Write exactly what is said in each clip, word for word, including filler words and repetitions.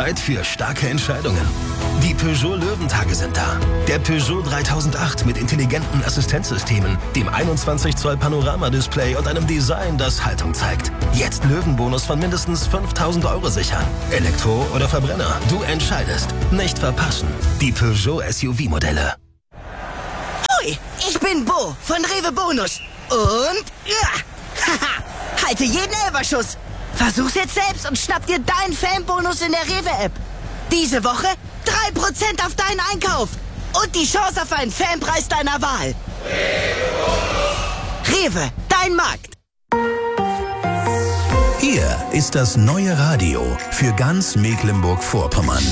Zeit für starke Entscheidungen. Die Peugeot Löwentage sind da. Der Peugeot dreitausendacht mit intelligenten Assistenzsystemen, dem einundzwanzig Zoll Panoramadisplay und einem Design, das Haltung zeigt. Jetzt Löwenbonus von mindestens fünftausend Euro sichern. Elektro oder Verbrenner, du entscheidest. Nicht verpassen. Die Peugeot S U V-Modelle. Hoi, ich bin Bo von Rewe Bonus. Und ja, haha, halte jeden Elberschuss. Versuch's jetzt selbst und schnapp dir deinen Fanbonus in der Rewe-App. Diese Woche drei Prozent auf deinen Einkauf. Und die Chance auf einen Fanpreis deiner Wahl. Rewe, dein Markt. Hier ist das neue Radio für ganz Mecklenburg-Vorpommern.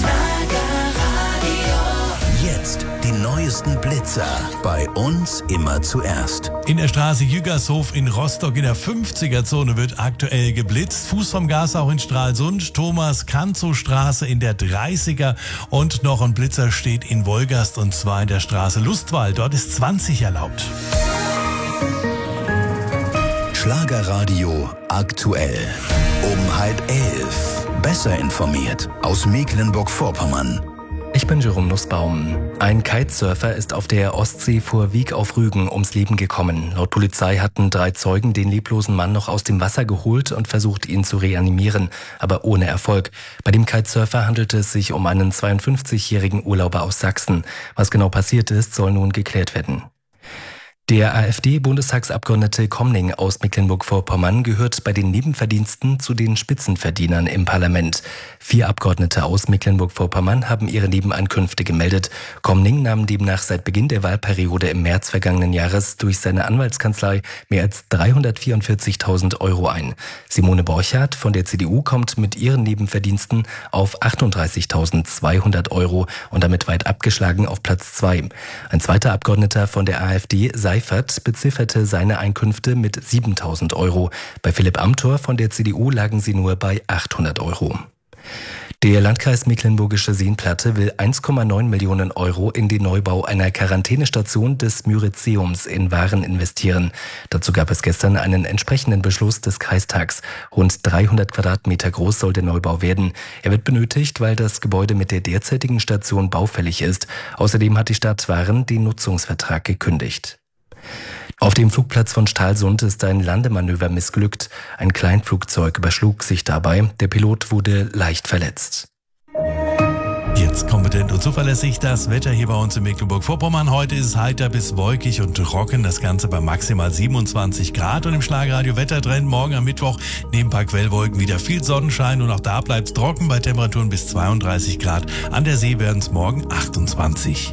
Jetzt die neuesten Blitzer. Bei uns immer zuerst. In der Straße Jügershof in Rostock in der fünfziger-Zone wird aktuell geblitzt. Fuß vom Gas auch in Stralsund. Thomas-Kanzow-Straße in der dreißiger. Und noch ein Blitzer steht in Wolgast und zwar in der Straße Lustwald. Dort ist zwanzig erlaubt. Schlagerradio aktuell. Um halb elf. Besser informiert aus Mecklenburg-Vorpommern. Ich bin Jerome Nussbaum. Ein Kitesurfer ist auf der Ostsee vor Wiek auf Rügen ums Leben gekommen. Laut Polizei hatten drei Zeugen den leblosen Mann noch aus dem Wasser geholt und versucht, ihn zu reanimieren, aber ohne Erfolg. Bei dem Kitesurfer handelte es sich um einen zweiundfünfzigjährigen Urlauber aus Sachsen. Was genau passiert ist, soll nun geklärt werden. Der AfD-Bundestagsabgeordnete Komning aus Mecklenburg-Vorpommern gehört bei den Nebenverdiensten zu den Spitzenverdienern im Parlament. Vier Abgeordnete aus Mecklenburg-Vorpommern haben ihre Nebeneinkünfte gemeldet. Komning nahm demnach seit Beginn der Wahlperiode im März vergangenen Jahres durch seine Anwaltskanzlei mehr als dreihundertvierundvierzigtausend Euro ein. Simone Borchardt von der C D U kommt mit ihren Nebenverdiensten auf achtunddreißigtausendzweihundert Euro und damit weit abgeschlagen auf Platz zwei. Ein zweiter Abgeordneter von der AfD, Seifert, bezifferte seine Einkünfte mit siebentausend Euro. Bei Philipp Amthor von der C D U lagen sie nur bei achthundert Euro. Der Landkreis Mecklenburgische Seenplatte will eins Komma neun Millionen Euro in den Neubau einer Quarantänestation des Myrizeums in Waren investieren. Dazu gab es gestern einen entsprechenden Beschluss des Kreistags. Rund dreihundert Quadratmeter groß soll der Neubau werden. Er wird benötigt, weil das Gebäude mit der derzeitigen Station baufällig ist. Außerdem hat die Stadt Waren den Nutzungsvertrag gekündigt. Auf dem Flugplatz von Stralsund ist ein Landemanöver missglückt. Ein Kleinflugzeug überschlug sich dabei. Der Pilot wurde leicht verletzt. Jetzt kompetent und zuverlässig das Wetter hier bei uns in Mecklenburg-Vorpommern. Heute ist es heiter bis wolkig und trocken. Das Ganze bei maximal siebenundzwanzig Grad. Und im Schlagerradio Wettertrend morgen am Mittwoch neben ein paar Quellwolken wieder viel Sonnenschein. Und auch da bleibt es trocken bei Temperaturen bis zweiunddreißig Grad. An der See werden es morgen achtundzwanzig.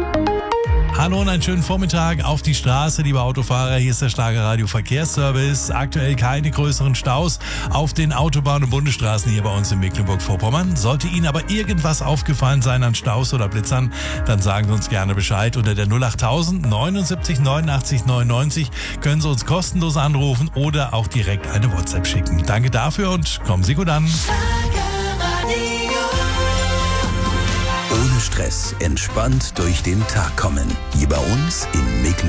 Hallo und einen schönen Vormittag auf die Straße, liebe Autofahrer. Hier ist der Schlagerradio Verkehrsservice. Aktuell keine größeren Staus auf den Autobahnen und Bundesstraßen hier bei uns in Mecklenburg-Vorpommern. Sollte Ihnen aber irgendwas aufgefallen sein an Staus oder Blitzern, dann sagen Sie uns gerne Bescheid. Unter der null achttausend neunundsiebzig neunundachtzig neunundneunzig können Sie uns kostenlos anrufen oder auch direkt eine WhatsApp schicken. Danke dafür und kommen Sie gut an. Ohne Stress, entspannt durch den Tag kommen. Hier bei uns in Mecklenburg.